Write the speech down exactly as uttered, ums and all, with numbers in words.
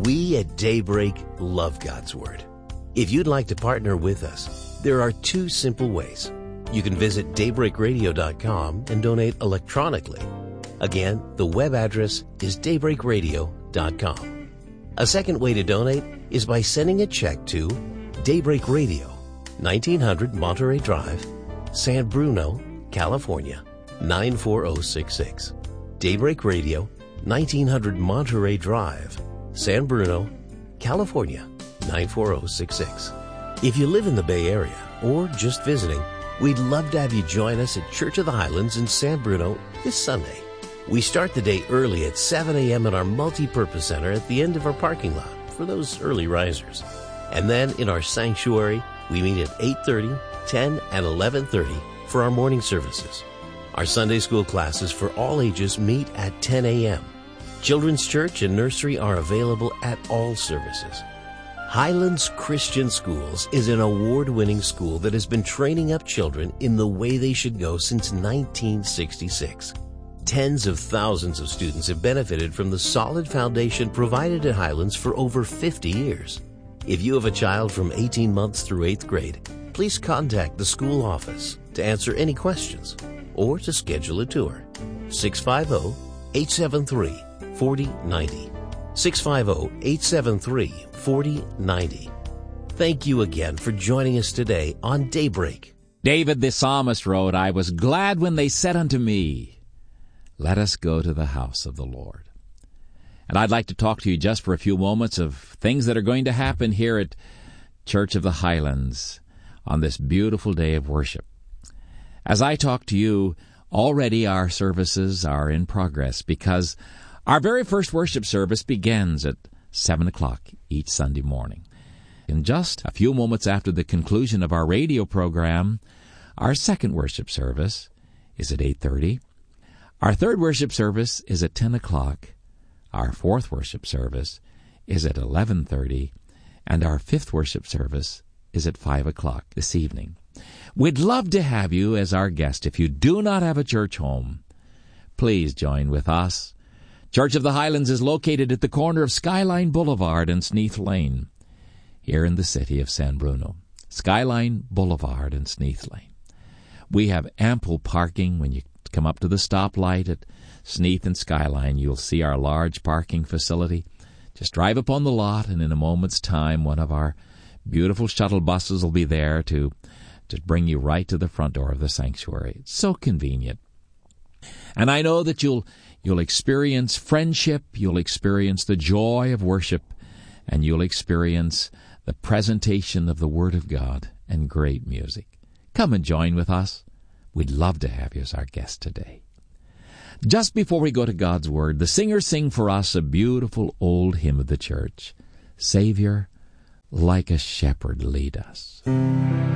We at Daybreak love God's Word. If you'd like to partner with us, there are two simple ways. You can visit daybreak radio dot com and donate electronically. Again, the web address is daybreak radio dot com. A second way to donate is by sending a check to Daybreak Radio, nineteen hundred Monterey Drive, San Bruno, California, nine four zero six six. Daybreak Radio, nineteen hundred Monterey Drive, San Bruno, California, nine four zero six six. If you live in the Bay Area or just visiting, we'd love to have you join us at Church of the Highlands in San Bruno this Sunday. We start the day early at seven a.m. in our multi-purpose center at the end of our parking lot for those early risers. And then in our sanctuary, we meet at eight thirty, ten, and eleven thirty for our morning services. Our Sunday school classes for all ages meet at ten a.m. Children's church and nursery are available at all services. Highlands Christian Schools is an award-winning school that has been training up children in the way they should go since nineteen sixty-six. Tens of thousands of students have benefited from the solid foundation provided at Highlands for over fifty years. If you have a child from eighteen months through eighth grade, please contact the school office to answer any questions or to schedule a tour. six five zero, eight seven three, four zero nine zero. six five zero, eight seven three, four zero nine zero. Thank you again for joining us today on Daybreak. David the psalmist wrote, I was glad when they said unto me, let us go to the house of the Lord. And I'd like to talk to you just for a few moments of things that are going to happen here at Church of the Highlands on this beautiful day of worship. As I talk to you, already our services are in progress because our very first worship service begins at seven o'clock each Sunday morning. In just a few moments after the conclusion of our radio program, our second worship service is at eight thirty. Our third worship service is at ten o'clock. Our fourth worship service is at eleven thirty. And our fifth worship service is at five o'clock this evening. We'd love to have you as our guest. If you do not have a church home, please join with us. Church of the Highlands is located at the corner of Skyline Boulevard and Sneath Lane, here in the city of San Bruno. Skyline Boulevard and Sneath Lane. We have ample parking. When you come up to the stoplight at Sneath and Skyline, you'll see our large parking facility. Just drive up on the lot, and in a moment's time, one of our beautiful shuttle buses will be there to, to bring you right to the front door of the sanctuary. It's so convenient. And I know that you'll you'll experience friendship, you'll experience the joy of worship, and you'll experience the presentation of the Word of God and great music. Come and join with us. We'd love to have you as our guest today. Just before we go to God's Word, the singers sing for us a beautiful old hymn of the church, Savior, like a shepherd lead us.